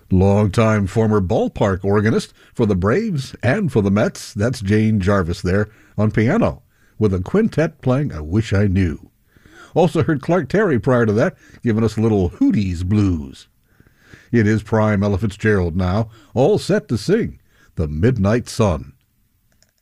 Longtime former ballpark organist for the Braves and for the Mets, that's Jane Jarvis there on piano, with a quintet playing I Wish I Knew. Also heard Clark Terry prior to that, giving us a little Hooties blues. It is prime Ella Fitzgerald now, all set to sing The Midnight Sun.